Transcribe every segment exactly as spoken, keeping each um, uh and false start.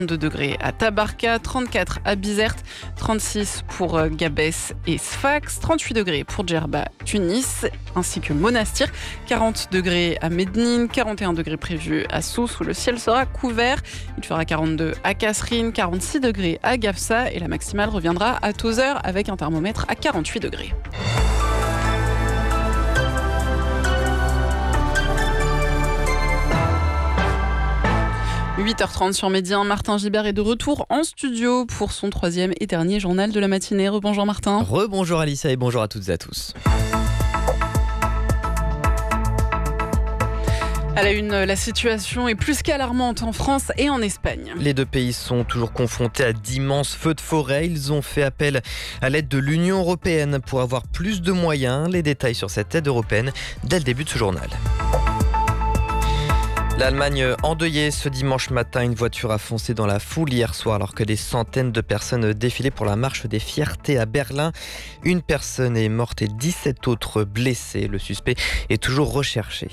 deux degrés à Tabarka, trente-quatre à Bizerte, trente-six pour Gabès et Sfax, trente-huit degrés pour Djerba, Tunis, ainsi que Monastir, quarante degrés à Mednine, quarante et un degrés prévus à Sousse où le ciel sera couvert. Il fera quarante-deux à Kasserine, quarante-six degrés à Gafsa et la maximale reviendra à Tozeur avec un thermomètre à quarante-huit degrés. huit heures trente sur Média, Martin Gibert est de retour en studio pour son troisième et dernier journal de la matinée. Rebonjour Martin. Rebonjour Alicia et bonjour à toutes et à tous. À la une, la situation est plus qu'alarmante en France et en Espagne. Les deux pays sont toujours confrontés à d'immenses feux de forêt. Ils ont fait appel à l'aide de l'Union européenne pour avoir plus de moyens. Les détails sur cette aide européenne dès le début de ce journal. L'Allemagne endeuillée ce dimanche matin, une voiture a foncé dans la foule hier soir alors que des centaines de personnes défilaient pour la marche des fiertés à Berlin. Une personne est morte et dix-sept autres blessées. Le suspect est toujours recherché.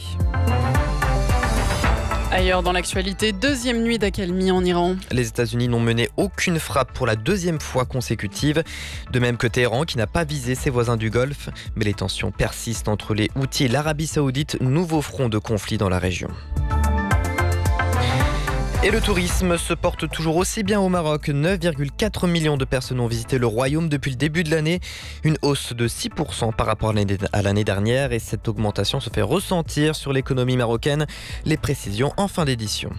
Ailleurs dans l'actualité, deuxième nuit d'accalmie en Iran. Les États-Unis n'ont mené aucune frappe pour la deuxième fois consécutive. De même que Téhéran qui n'a pas visé ses voisins du Golfe. Mais les tensions persistent entre les Houthis et l'Arabie Saoudite, nouveau front de conflit dans la région. Et le tourisme se porte toujours aussi bien au Maroc. neuf virgule quatre millions de personnes ont visité le royaume depuis le début de l'année. Une hausse de six pour cent par rapport à l'année dernière. Et cette augmentation se fait ressentir sur l'économie marocaine. Les précisions en fin d'édition.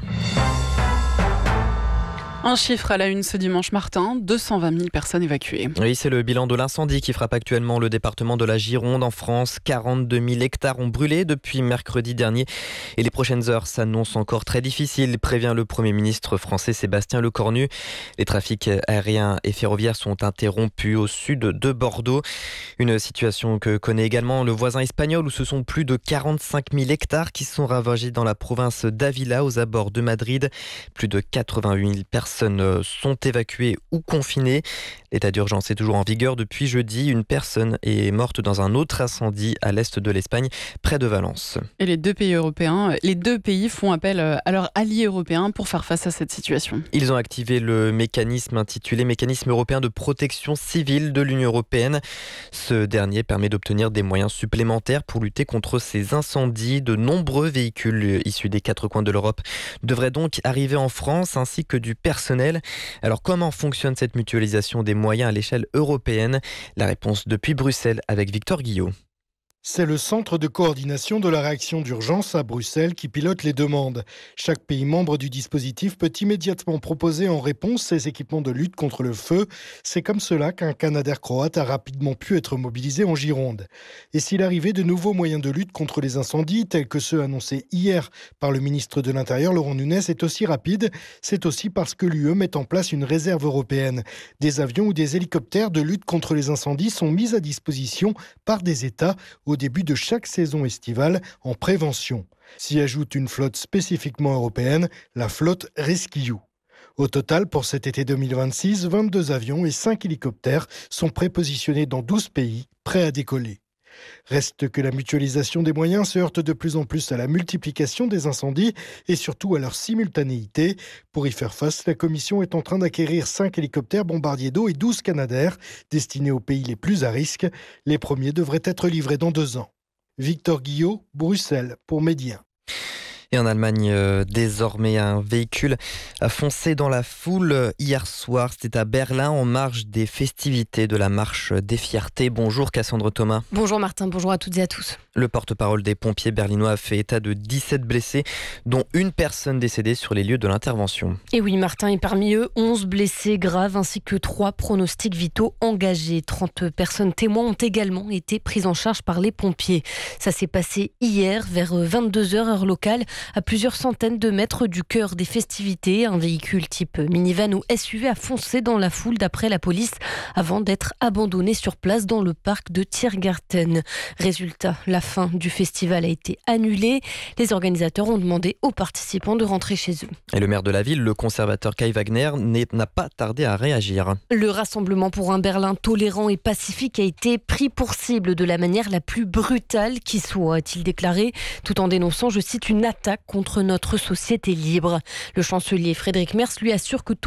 Un chiffre à la une ce dimanche, Martin, deux cent vingt mille personnes évacuées. Oui, c'est le bilan de l'incendie qui frappe actuellement le département de la Gironde en France. quarante-deux mille hectares ont brûlé depuis mercredi dernier et les prochaines heures s'annoncent encore très difficiles, prévient le Premier ministre français Sébastien Lecornu. Les trafics aériens et ferroviaires sont interrompus au sud de Bordeaux. Une situation que connaît également le voisin espagnol où ce sont plus de quarante-cinq mille hectares qui sont ravagés dans la province d'Ávila aux abords de Madrid. Plus de quatre-vingt-huit mille personnes personnes sont évacuées ou confinées. L'état d'urgence est toujours en vigueur depuis jeudi. Une personne est morte dans un autre incendie à l'est de l'Espagne, près de Valence. Et les deux pays européens, les deux pays font appel à leurs alliés européens pour faire face à cette situation. Ils ont activé le mécanisme intitulé Mécanisme européen de protection civile de l'Union européenne. Ce dernier permet d'obtenir des moyens supplémentaires pour lutter contre ces incendies. De nombreux véhicules issus des quatre coins de l'Europe devraient donc arriver en France, ainsi que du personnel. Alors comment fonctionne cette mutualisation des moyens à l'échelle européenne ? La réponse depuis Bruxelles avec Victor Guillot. C'est le centre de coordination de la réaction d'urgence à Bruxelles qui pilote les demandes. Chaque pays membre du dispositif peut immédiatement proposer en réponse ses équipements de lutte contre le feu. C'est comme cela qu'un Canadair croate a rapidement pu être mobilisé en Gironde. Et si l'arrivée de nouveaux moyens de lutte contre les incendies, tels que ceux annoncés hier par le ministre de l'Intérieur, Laurent Nunez, est aussi rapide, c'est aussi parce que l'U E met en place une réserve européenne. Des avions ou des hélicoptères de lutte contre les incendies sont mis à disposition par des États au début de chaque saison estivale en prévention. S'y ajoute une flotte spécifiquement européenne, la flotte Rescue. Au total, pour cet été deux mille vingt-six, vingt-deux avions et cinq hélicoptères sont prépositionnés dans douze pays, prêts à décoller. Reste que la mutualisation des moyens se heurte de plus en plus à la multiplication des incendies et surtout à leur simultanéité. Pour y faire face, la Commission est en train d'acquérir cinq hélicoptères bombardiers d'eau et douze Canadair destinés aux pays les plus à risque. Les premiers devraient être livrés dans deux ans. Victor Guillot, Bruxelles, pour Média. Et en Allemagne, euh, désormais, un véhicule a foncé dans la foule hier soir. C'était à Berlin, en marge des festivités de la marche des fiertés. Bonjour Cassandre Thomas. Bonjour Martin, bonjour à toutes et à tous. Le porte-parole des pompiers berlinois a fait état de dix-sept blessés, dont une personne décédée sur les lieux de l'intervention. Et oui Martin, et parmi eux, onze blessés graves ainsi que trois pronostics vitaux engagés. trente personnes témoins ont également été prises en charge par les pompiers. Ça s'est passé hier vers vingt-deux heures heure locale, à plusieurs centaines de mètres du cœur des festivités. Un véhicule type minivan ou S U V a foncé dans la foule d'après la police avant d'être abandonné sur place dans le parc de Tiergarten. Résultat, la fin du festival a été annulée. Les organisateurs ont demandé aux participants de rentrer chez eux. Et le maire de la ville, le conservateur Kai Wagner, n'a pas tardé à réagir. Le rassemblement pour un Berlin tolérant et pacifique a été pris pour cible de la manière la plus brutale qui soit, a-t-il déclaré, tout en dénonçant, je cite, une attaque contre notre société libre. Le chancelier Friedrich Merz lui assure que tout